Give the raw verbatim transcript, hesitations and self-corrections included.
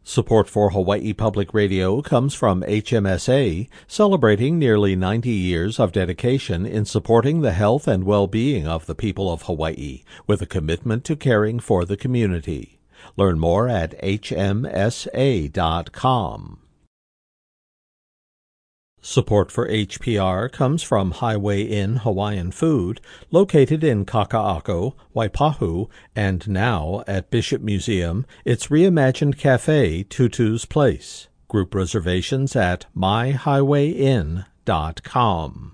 Support for Hawaii Public Radio comes from H M S A, celebrating nearly ninety years of dedication in supporting the health and well-being of the people of Hawaii, with a commitment to caring for the community. Learn more at H M S A dot com. Support for H P R comes from Highway Inn Hawaiian Food, located in Kaka'ako, Waipahu, and now at Bishop Museum, its reimagined cafe, Tutu's Place. Group reservations at my highway inn dot com.